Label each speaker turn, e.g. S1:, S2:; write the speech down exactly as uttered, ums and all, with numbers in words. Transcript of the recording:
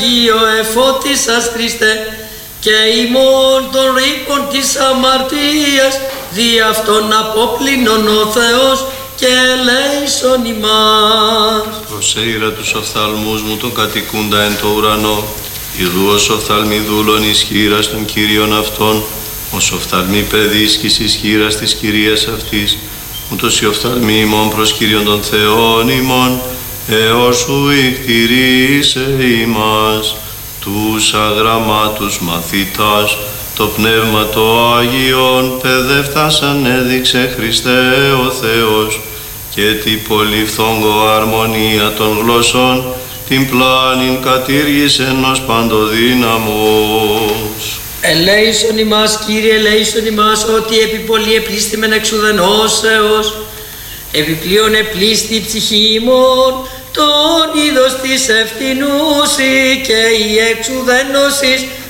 S1: Αγίο εφώτισας Χριστέ, και ημών των ρήπων της αμαρτίας, δι' αυτόν απόπλυνον ο Θεός και ελέησον ημάς.
S2: Προσέειρα τους οφθαλμούς μου τον κατοικούντα εν το ουρανό, ιδού ως οφθαλμή δούλων ισχύρας των Κύριων αυτών, ως οφθαλμή παιδίσκης εις ισχύρας της Κυρίας αυτής, ούτως οι οφθαλμοί ημών προς Κύριον των Θεών ημών, έως σου ηκτηρίσε ημάς, τους αγραμμάτους μαθητάς, το Πνεύμα το Άγιον παιδεύτας ανέδειξε Χριστέ ο Θεός, και την πολυφθόγκο αρμονία των γλωσσών, την πλάνην κατήργησεν ως παντοδύναμος.
S1: Ελέησον ημάς, Κύριε, ελέησον ημάς, ότι επί πολλή επλήστημεν εξουδενώσεως, επιπλέον επλήστη η ψυχή ημών, τον είδος της ευθυνούση και η εξουδένωσης